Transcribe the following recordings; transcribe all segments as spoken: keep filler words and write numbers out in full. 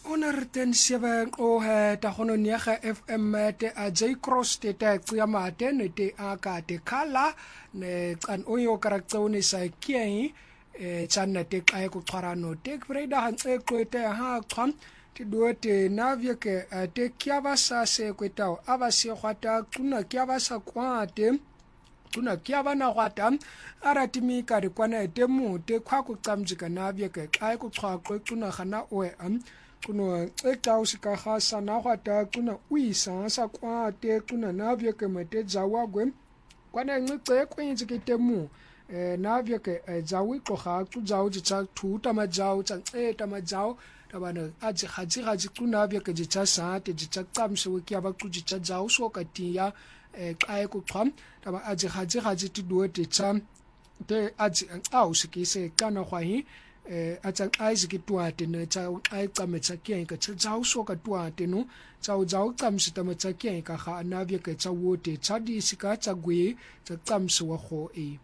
Onerten seven o he ta hono niaga F M te a J Cross te te tsia mate ne te a ka te kala ne kan oyo karakter sa kiai e chana te kai ko twara no te freda han e ko te ha kwam te do te navia ke te kiava sa se ko ta ava se khwata kuna kiava sa kwa te kuna kiava na khwata aratimi ka re kwana te mu te khwa ku tsamjika navia ke kai ko tswa ko kuna khana o am kuno ekau sika khasa na khwata kuna uisa sa kwa te kuna navia ke mate jawa gwe kwana ngice kwinzi ke temu eh navia ke jawi ko kha tu jawo tsa thuta ma jawo tsa eta ma jawo tabana aji khaji khaji kuna navia ke tsa sa te tsa qamse we kya ba ku tsa jawo so ka tiya eh kai ku qam taba aji khaji khaji ti do te tsa te aji au sikise kana khwahi eh atsa aizi ke tuate ne tsa ai qametsa ke ka tsa so ka tuate no tsa u jaw qamse ta matsa ke ka kha navia ke tsa wote tsa di sika tsa gwe tsa qamse wa kho e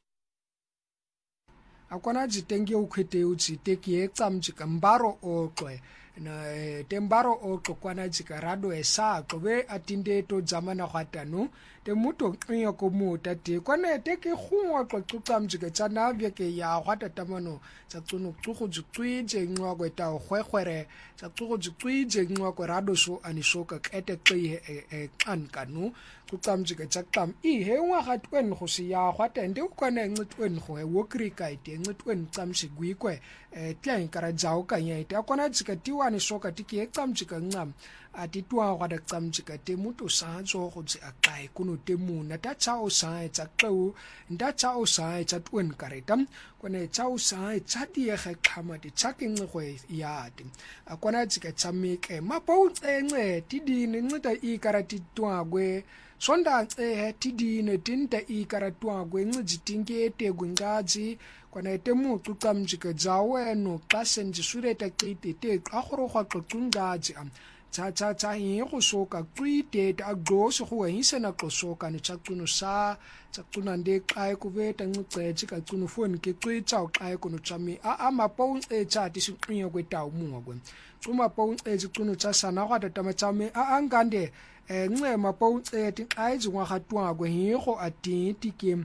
akwana jitenge u khete u jite ke qamje ka mbaro o qwe na tembaro o qokwana jika rado esa qobe atinde to zamana khatano te muto nyo ko muta te kwana te ke khungwa qoqamje ke tsana bya ke ya khata tamano tsa tsuno tsugo tsuje nwa go ta khwekhere tsa tsugo tsuje nwa ko rado so anishoka kete qi e kan kanu qoqamje ke tsa qam i he nwa khatwen go se ya khata nde kwana ngitwen go e wokri kai te ngitwen tsamse gwikwe e tlang kara jaw ka nya ite akwana jika tiwa ni soka tiki ektamjika ngam atitwa kwada tsamjika te muto sa zo go tsi akai kuno te mu na ta chao sa tsa qeu nda chao sa tsa twen karetam kone chao sa tsa di e khama ti chaking go ya ti akwana jika tsamike mapo ence ti ni ngita i karati twa gwe sonda e ti ne tinta i karatwa gwe ngijitinge te gwingaji kwana te mu tukamjika jawe no kasenji sureta kiti te akhoro khwa qoqungaji am cha cha cha hi go soka kwite ta go so go hisa na qosoka ni chaquno sa chaquno nde kai ku veta ngiceje ka quno phone ke kwitsa o kai kuno chami a ama phone e cha ti sinqiyo kweta umunga kwe uma phone e quno cha sana kwa ta machame a angande e ncema phone e ti kai jwa khatwa kwe hi go ati ti ke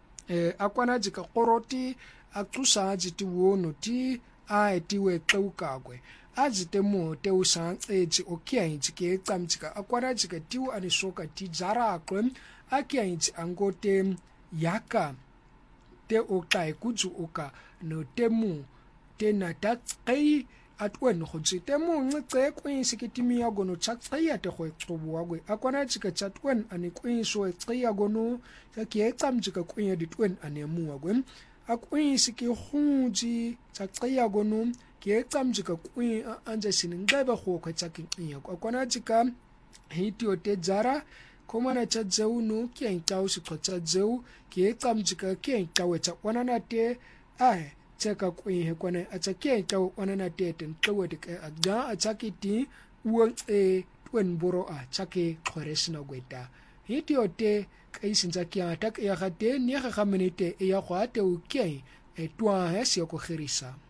eh akwana jika qoroti akusa jiti wono ti a tiwe qeuka kwe ajite mo te usa eji okia jike qamjika akwana jika tiu anisoka ti jara kwe akia inti angote yaka te okai kuju oka no temu te na tatqei atwen go jite mo ngice kwe sikitimi ya gono tsaqaya te go xobuwa kwe akwana jika chatwen ani kwe so eqia gono ke qamjika kwe ditwen anemu kwe akwisi ke hunji tsaqaya gono ke qamjika kwi anje siningebe go khwetsa ke nya akwana jika hitio te jara komana tsa dzeu no ke ntau se khotsa dzeu ke qamjika ke ntawetsa kwana na te ai tsaka kwi he kwana atsa ke ntau kwana na te te ntwede ke aga atsakiti uang e twen boro a tsake khoresina gweta hitio te kaisinza kia tak ya gate ne ga minute ya go ate o ke e twa he se go gerisa